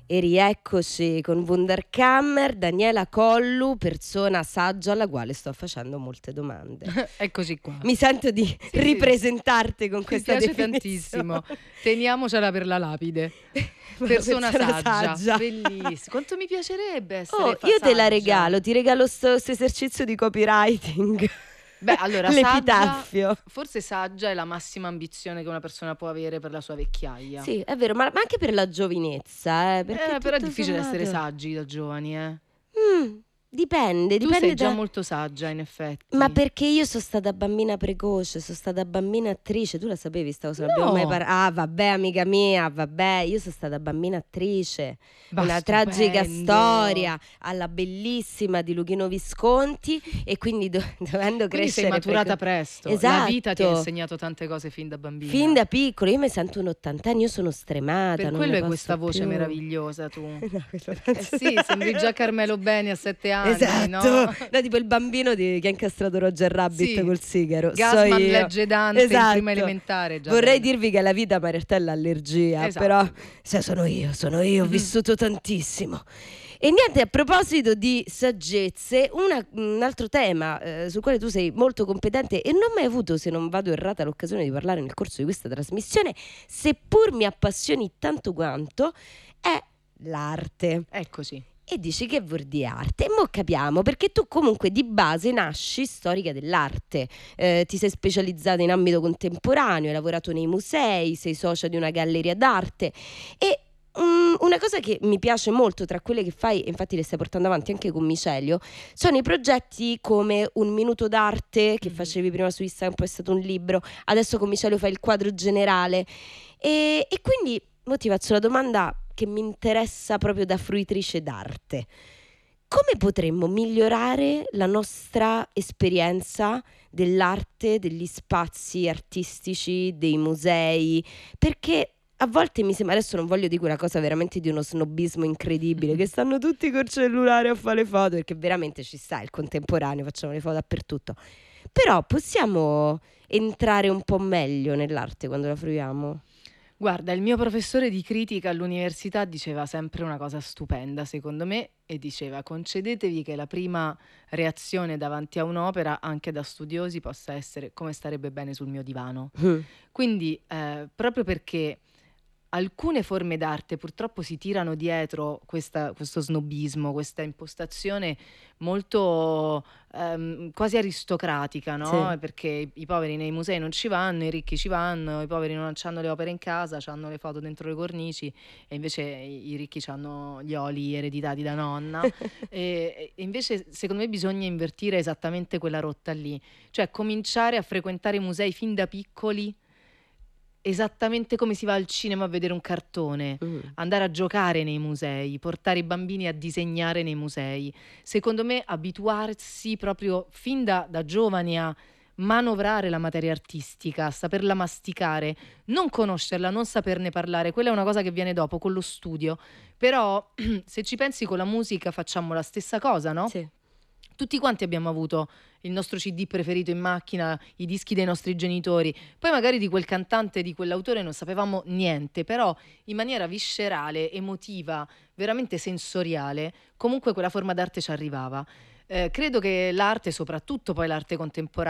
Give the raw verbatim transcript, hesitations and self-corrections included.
E rieccoci con Wunderkammer, Daniela Collu, persona saggia alla quale sto facendo molte domande. Eccoci qua. Mi sento di Sì, ripresentarti con Mi questa piace definizione. tantissimo. Teniamocela per la lapide. Una Persona, persona saggia. saggia. Bellissimo. Quanto mi piacerebbe essere Oh, fa- io te la saggia. regalo, ti regalo sto, sto esercizio di copywriting. Beh, allora, L'epitaffio. saggia, forse saggia è la massima ambizione che una persona può avere per la sua vecchiaia. Sì, è vero, ma, ma anche per la giovinezza, eh, perché Eh, però è tutto difficile sommato... essere saggi da giovani, eh. Mm, dipende, Tu dipende sei già da... molto saggia, in effetti. Ma perché io sono stata bambina precoce, sono stata bambina attrice, tu la sapevi sta cosa? Non abbiamo mai No. parlato. Ah, vabbè, amica mia, vabbè, io sono stata bambina attrice. Ma Una tragica stupendo. storia alla bellissima di Luchino Visconti e quindi do- dovendo Quindi sei crescere maturata preco- presto. Esatto. La vita ti ha insegnato tante cose fin da bambina. Fin da piccolo, io mi sento un ottantenne, io sono stremata. Per non quello ne hai posso questa voce più. meravigliosa tu. No, quello Eh penso- sì, sembri già Carmelo Beni a sette anni, Esatto, no? no, tipo il bambino di- che ha incastrato Roger Rabbit Sì. col sigaro. Gasman So io. legge Dante in Esatto. prima elementare. Già Vorrei bella. dirvi che la vita ma in realtà è l'allergia, Esatto. però se sono io, sono io, ho Mhm. vissuto tantissimo. E niente, a proposito di saggezze, una- un altro tema eh, sul quale tu sei molto competente e non ho mai avuto, se non vado errata, l'occasione di parlare nel corso di questa trasmissione, seppur mi appassioni tanto quanto, è l'arte. Eccoci. E dici che vuol dire arte? E mo capiamo, perché tu comunque di base nasci storica dell'arte, eh, ti sei specializzata in ambito contemporaneo, hai lavorato nei musei, sei socia di una galleria d'arte e mm, una cosa che mi piace molto tra quelle che fai, e infatti le stai portando avanti anche con Micelio, sono i progetti come Un minuto d'arte che Mhm. facevi prima su Instagram, poi è stato un libro, adesso con Micelio fai il quadro generale e, e quindi mo ti faccio la domanda che mi interessa proprio da fruitrice d'arte. Come potremmo migliorare la nostra esperienza dell'arte, degli spazi artistici, dei musei? Perché a volte mi sembra, adesso non voglio dire una cosa veramente di uno snobismo incredibile, che stanno tutti col cellulare a fare le foto, perché veramente ci sta il contemporaneo, facciamo le foto dappertutto. Però possiamo entrare un po' meglio nell'arte quando la fruiamo? Guarda, il mio professore di critica all'università diceva sempre una cosa stupenda, secondo me, e diceva: concedetevi che la prima reazione davanti a un'opera, anche da studiosi, possa essere come starebbe bene sul mio divano. Mm. Quindi, eh, proprio perché alcune forme d'arte purtroppo si tirano dietro questa- questo snobismo, questa impostazione molto ehm, quasi aristocratica, no? Sì. Perché i, i poveri nei musei non ci vanno, i ricchi ci vanno, i poveri non hanno le opere in casa, hanno le foto dentro le cornici e invece i, i ricchi hanno gli oli ereditati da nonna. e, e invece secondo me bisogna invertire esattamente quella rotta lì, cioè cominciare a frequentare i musei fin da piccoli. Esattamente come si va al cinema a vedere un cartone, Mm. andare a giocare nei musei, portare i bambini a disegnare nei musei. Secondo me abituarsi proprio fin da, da giovani a manovrare la materia artistica, saperla masticare, non conoscerla, non saperne parlare, quella è una cosa che viene dopo con lo studio. Però se ci pensi con la musica facciamo la stessa cosa, no? Sì. Tutti quanti abbiamo avuto il nostro C D preferito in macchina, i dischi dei nostri genitori, poi magari di quel cantante, di quell'autore non sapevamo niente, però in maniera viscerale, emotiva, veramente sensoriale, comunque quella forma d'arte ci arrivava. Eh, credo che l'arte, soprattutto poi l'arte contemporanea,